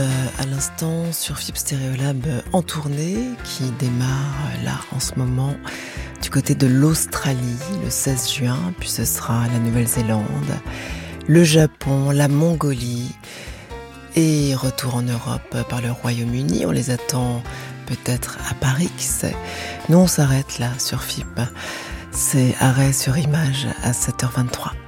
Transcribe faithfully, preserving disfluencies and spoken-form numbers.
Euh, à l'instant sur F I B Stereolab euh, en tournée qui démarre euh, là en ce moment du côté de l'Australie le seize juin, puis ce sera la Nouvelle-Zélande, le Japon, la Mongolie et retour en Europe par le Royaume-Uni. On les attend peut-être à Paris, qui sait. Nous on s'arrête là sur F I B. C'est arrêt sur image à sept heures vingt-trois.